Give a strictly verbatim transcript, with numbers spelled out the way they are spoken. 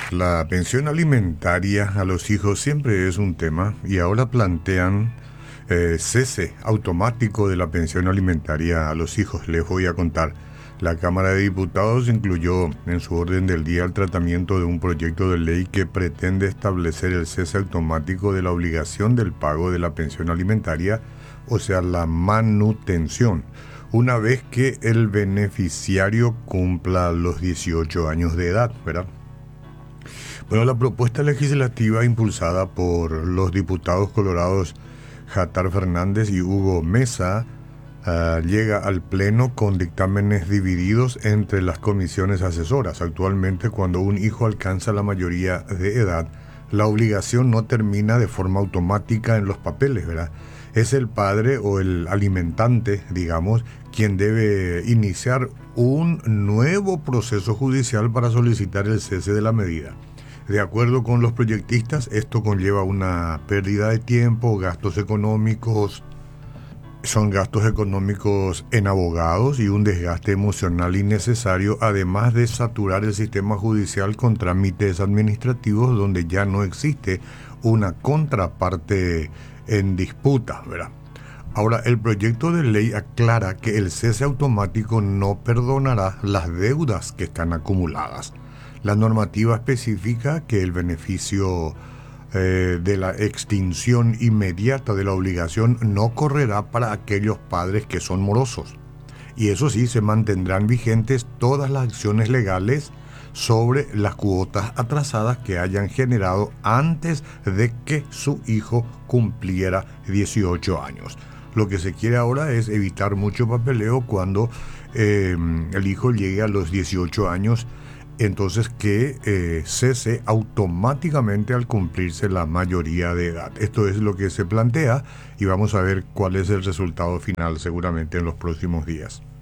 La pensión alimentaria a los hijos siempre es un tema y ahora plantean eh, cese automático de la pensión alimentaria a los hijos. Les voy a contar. La Cámara de Diputados incluyó en su orden del día el tratamiento de un proyecto de ley que pretende establecer el cese automático de la obligación del pago de la pensión alimentaria, o sea, la manutención, una vez que el beneficiario cumpla los dieciocho años de edad, ¿verdad? Bueno, la propuesta legislativa impulsada por los diputados colorados Jatar Fernández y Hugo Mesa uh, llega al Pleno con dictámenes divididos entre las comisiones asesoras. Actualmente, cuando un hijo alcanza la mayoría de edad, la obligación no termina de forma automática en los papeles, ¿verdad? Es el padre o el alimentante, digamos, quien debe iniciar un nuevo proceso judicial para solicitar el cese de la medida. De acuerdo con los proyectistas, esto conlleva una pérdida de tiempo, gastos económicos, son gastos económicos en abogados y un desgaste emocional innecesario, además de saturar el sistema judicial con trámites administrativos donde ya no existe una contraparte en disputa, ¿verdad? Ahora, el proyecto de ley aclara que el cese automático no perdonará las deudas que están acumuladas. La normativa especifica que el beneficio eh, de la extinción inmediata de la obligación no correrá para aquellos padres que son morosos. Y eso sí, se mantendrán vigentes todas las acciones legales sobre las cuotas atrasadas que hayan generado antes de que su hijo cumpliera dieciocho años. Lo que se quiere ahora es evitar mucho papeleo cuando eh, el hijo llegue a los dieciocho años, entonces que eh, cese automáticamente al cumplirse la mayoría de edad. Esto es lo que se plantea y vamos a ver cuál es el resultado final seguramente en los próximos días.